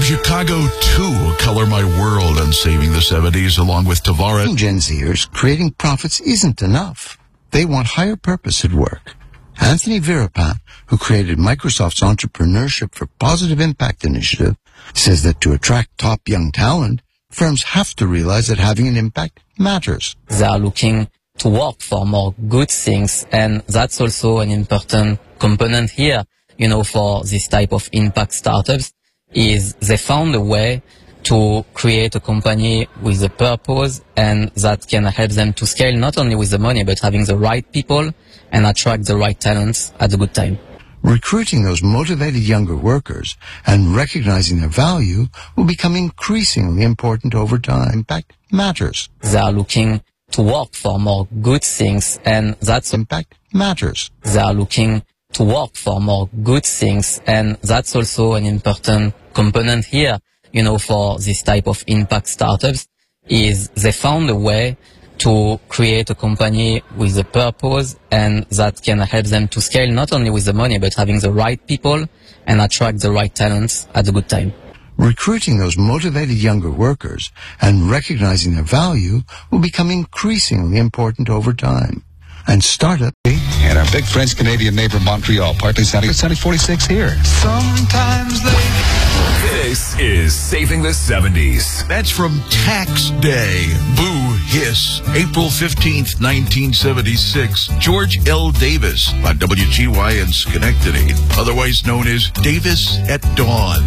Chicago 2 color my world on Saving the 70s along with Tavares. Gen Zers, creating profits isn't enough. They want higher purpose at work. Anthony Virapant, who created Microsoft's Entrepreneurship for Positive Impact initiative, says that to attract top young talent, firms have to realize that having an impact matters. They are looking to work for more good things, and that's also an important component here, for this type of impact startups, is they found a way to create a company with a purpose, and that can help them to scale not only with the money, but having the right people and attract the right talents at a good time. Recruiting those motivated younger workers and recognizing their value will become increasingly important over time. Impact matters. They are looking to work for more good things, and that's impact matters. They are looking to work for more good things, and that's also an important component here, for this type of impact startups, is they found a way to create a company with a purpose, and that can help them to scale not only with the money, but having the right people and attract the right talents at a good time. Recruiting those motivated younger workers and recognizing their value will become increasingly important over time. And startup. And our big French-Canadian neighbor Montreal, partly sunny. It's sunny 46 here. Sometimes This is Saving the 70s. That's from Tax Day. Boo Hiss. April 15th, 1976. George L. Davis on WGY in Schenectady. Otherwise known as Davis at Dawn.